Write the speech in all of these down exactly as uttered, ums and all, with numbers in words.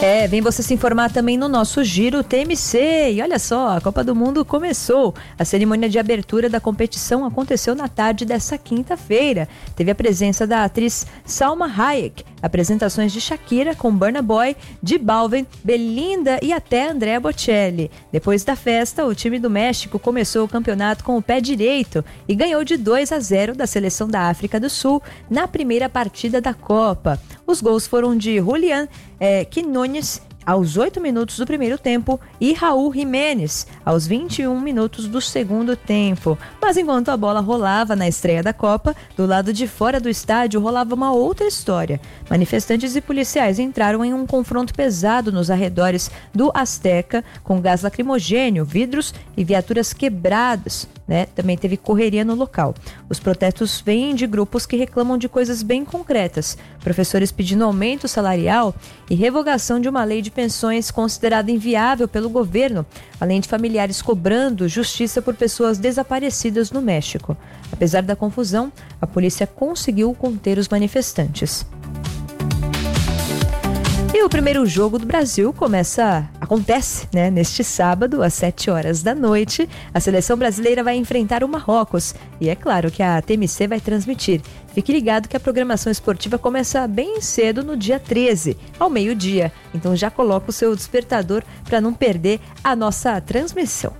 É, vem você se informar também no nosso Giro T M C. E olha só, a Copa do Mundo começou. A cerimônia de abertura da competição aconteceu na tarde dessa quinta-feira. Teve a presença da atriz Salma Hayek, apresentações de Shakira com Burna Boy, J Balvin, Belinda e até Andrea Bocelli. Depois da festa, o time do México começou o campeonato com o pé direito e ganhou de dois a zero da seleção da África do Sul na primeira partida da Copa. Os gols foram de Julián é, Quinones aos oito minutos do primeiro tempo e Raul Jiménez aos vinte e um minutos do segundo tempo. Mas enquanto a bola rolava na estreia da Copa, do lado de fora do estádio rolava uma outra história. Manifestantes e policiais entraram em um confronto pesado nos arredores do Azteca, com gás lacrimogênio, vidros e viaturas quebradas. Né? Também teve correria no local. Os protestos vêm de grupos que reclamam de coisas bem concretas. Professores pedindo aumento salarial e revogação de uma lei de pensões considerada inviável pelo governo, além de familiares cobrando justiça por pessoas desaparecidas no México. Apesar da confusão, a polícia conseguiu conter os manifestantes. E o primeiro jogo do Brasil começa, acontece, né, neste sábado, às sete horas da noite. A seleção brasileira vai enfrentar o Marrocos. E é claro que a T M C vai transmitir. Fique ligado que a programação esportiva começa bem cedo no dia treze, ao meio-dia. Então já coloca o seu despertador para não perder a nossa transmissão.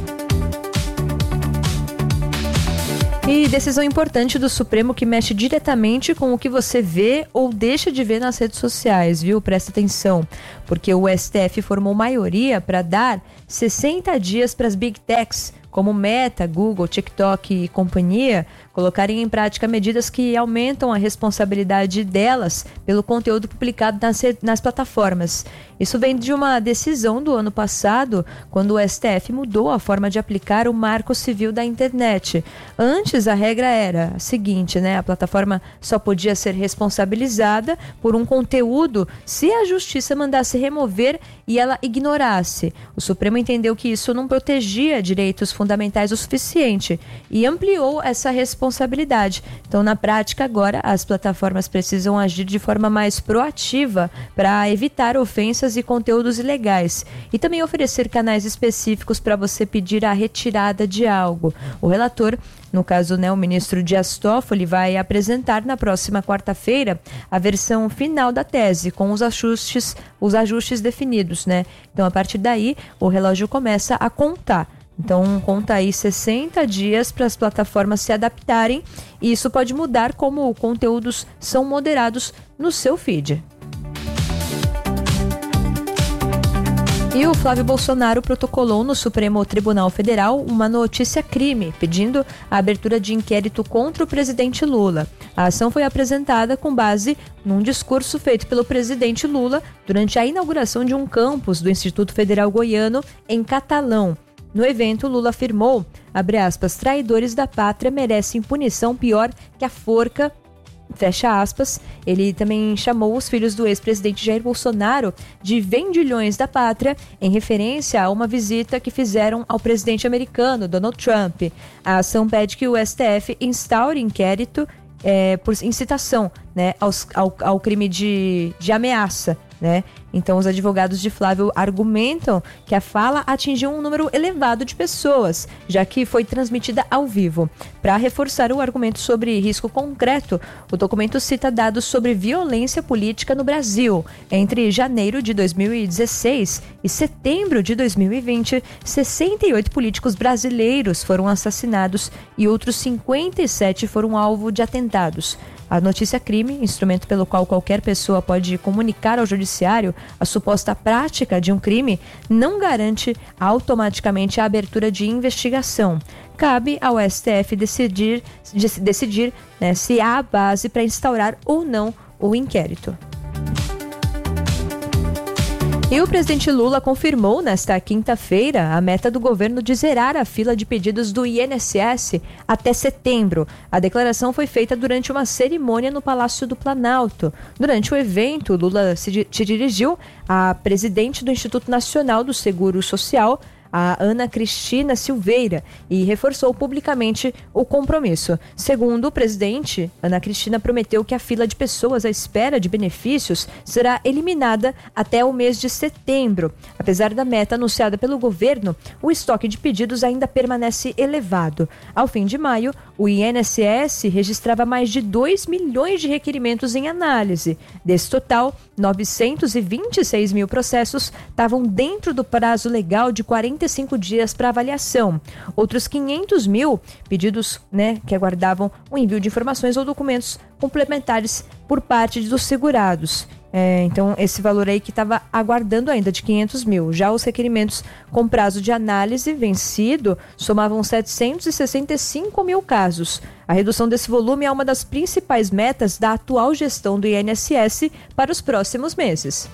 E decisão importante do Supremo que mexe diretamente com o que você vê ou deixa de ver nas redes sociais, viu? Presta atenção, porque o S T F formou maioria para dar sessenta dias para as Big Techs, como Meta, Google, TikTok e companhia, colocarem em prática medidas que aumentam a responsabilidade delas pelo conteúdo publicado nas, nas plataformas. Isso vem de uma decisão do ano passado, quando o S T F mudou a forma de aplicar o Marco Civil da Internet. Antes, a regra era a seguinte, né? A plataforma só podia ser responsabilizada por um conteúdo se a justiça mandasse remover e ela ignorasse. O Supremo entendeu que isso não protegia direitos fundamentais o suficiente e ampliou essa responsabilidade. Então, na prática, agora, as plataformas precisam agir de forma mais proativa para evitar ofensas e conteúdos ilegais e também oferecer canais específicos para você pedir a retirada de algo. O relator, no caso, né, o ministro Dias Toffoli, vai apresentar na próxima quarta-feira a versão final da tese, com os ajustes, os ajustes definidos, né? Então, a partir daí, o relógio começa a contar. Então, conta aí sessenta dias para as plataformas se adaptarem e isso pode mudar como conteúdos são moderados no seu feed. E o Flávio Bolsonaro protocolou no Supremo Tribunal Federal uma notícia-crime, pedindo a abertura de inquérito contra o presidente Lula. A ação foi apresentada com base num discurso feito pelo presidente Lula durante a inauguração de um campus do Instituto Federal Goiano em Catalão. No evento, Lula afirmou, abre aspas, traidores da pátria merecem punição pior que a forca, fecha aspas. Ele também chamou os filhos do ex-presidente Jair Bolsonaro de vendilhões da pátria, em referência a uma visita que fizeram ao presidente americano, Donald Trump. A ação pede que o S T F instaure inquérito é, por incitação, né, aos, ao, ao crime de, de ameaça. Né? Então, os advogados de Flávio argumentam que a fala atingiu um número elevado de pessoas, já que foi transmitida ao vivo. Para reforçar o argumento sobre risco concreto, o documento cita dados sobre violência política no Brasil. Entre janeiro de dois mil e dezesseis e setembro de dois mil e vinte, sessenta e oito políticos brasileiros foram assassinados e outros cinquenta e sete foram alvo de atentados. A notícia-crime, instrumento pelo qual qualquer pessoa pode comunicar ao judiciário a suposta prática de um crime, não garante automaticamente a abertura de investigação. Cabe ao S T F decidir, decidir né, se há base para instaurar ou não o inquérito. E o presidente Lula confirmou nesta quinta-feira a meta do governo de zerar a fila de pedidos do I N S S até setembro. A declaração foi feita durante uma cerimônia no Palácio do Planalto. Durante o evento, Lula se dirigiu à presidente do Instituto Nacional do Seguro Social, a Ana Cristina Silveira, e reforçou publicamente o compromisso. Segundo o presidente, Ana Cristina prometeu que a fila de pessoas à espera de benefícios será eliminada até o mês de setembro. Apesar da meta anunciada pelo governo, o estoque de pedidos ainda permanece elevado. Ao fim de maio, o I N S S registrava mais de dois milhões de requerimentos em análise. Desse total, novecentos e vinte e seis mil processos estavam dentro do prazo legal de quarenta e cinco dias para avaliação. Outros quinhentos mil pedidos, né, que aguardavam o envio de informações ou documentos complementares por parte dos segurados. É, então, esse valor aí que estava aguardando ainda, de quinhentos mil. Já os requerimentos com prazo de análise vencido somavam setecentos e sessenta e cinco mil casos. A redução desse volume é uma das principais metas da atual gestão do I N S S para os próximos meses.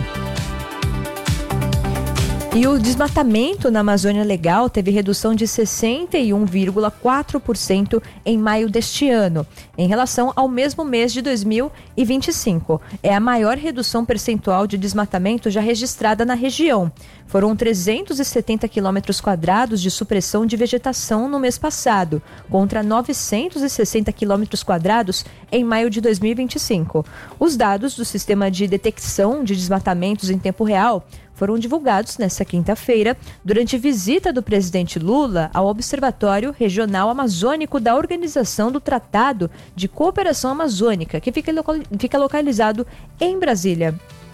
E o desmatamento na Amazônia Legal teve redução de sessenta e um vírgula quatro por cento em maio deste ano, em relação ao mesmo mês de dois mil e vinte e cinco. É a maior redução percentual de desmatamento já registrada na região. Foram trezentos e setenta quilômetros quadrados de supressão de vegetação no mês passado, contra novecentos e sessenta quilômetros quadrados em maio de dois mil e vinte e cinco. Os dados do Sistema de Detecção de Desmatamentos em Tempo Real foram divulgados nesta quinta-feira durante visita do presidente Lula ao Observatório Regional Amazônico da Organização do Tratado de Cooperação Amazônica, que fica, local, fica localizado em Brasília.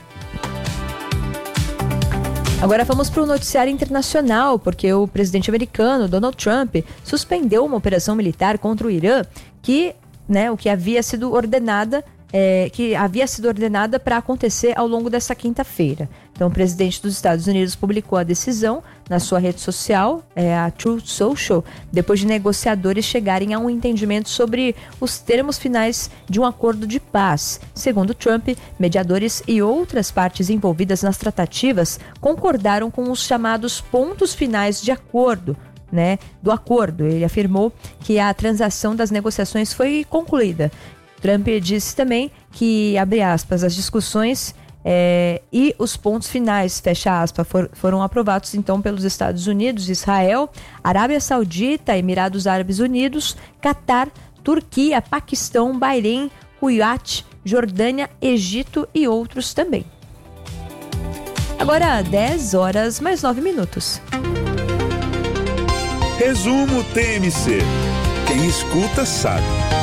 Agora vamos para o noticiário internacional, porque o presidente americano, Donald Trump, suspendeu uma operação militar contra o Irã que, né, o que havia sido ordenada É, que havia sido ordenada para acontecer ao longo dessa quinta-feira. Então, o presidente dos Estados Unidos publicou a decisão na sua rede social, é, a Truth Social, depois de negociadores chegarem a um entendimento sobre os termos finais de um acordo de paz. Segundo Trump, mediadores e outras partes envolvidas nas tratativas concordaram com os chamados pontos finais de acordo, né, do acordo. Ele afirmou que a transação das negociações foi concluída. Trump disse também que, abre aspas, as discussões é, e os pontos finais, fecha aspas, for, foram aprovados então pelos Estados Unidos, Israel, Arábia Saudita, Emirados Árabes Unidos, Catar, Turquia, Paquistão, Bahrein, Kuwait, Jordânia, Egito e outros também. Agora, dez horas mais nove minutos. Resumo T M C. Quem escuta sabe.